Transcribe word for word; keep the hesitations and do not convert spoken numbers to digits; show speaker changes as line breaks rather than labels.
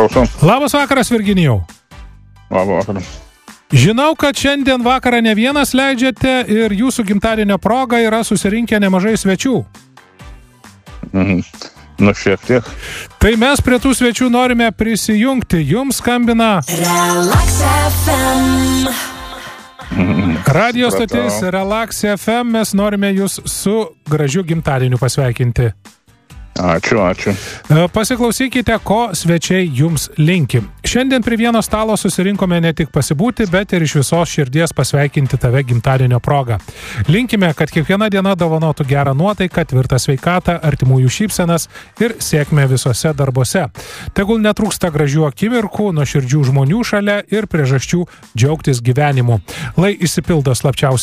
Klausom.
Labas vakaras, Virginijau.
Labas vakaras.
Žinau, kad šiandien vakarą ne vienas leidžiate ir jūsų gimtadienio proga yra susirinkę nemažai svečių.
Mhm. Nu, šiek tiek.
Tai mes prie tų svečių norime prisijungti. Jums skambina
Relax F M.
Radio stotis Relax F M. Mes norime jūs su gražiu gimtadieniu pasveikinti.
Ačiū, ačiū.
Pasiklausykite, ko svečiai jums linki. Šiandien prie vieno stalo susirinkome ne tik pasibūti, bet ir iš visos širdies pasveikinti tave gimtadienio proga. Linkime, kad kiekviena diena dovanotų gerą nuotaiką, tvirtą sveikatą, artimųjų šypsenas ir sėkmę visose darbuose. Tegul netrūksta gražių akimirkų, nuoširdžių žmonių šalia ir priežasčių džiaugtis gyvenimu. Lai išsipildo slapčiausi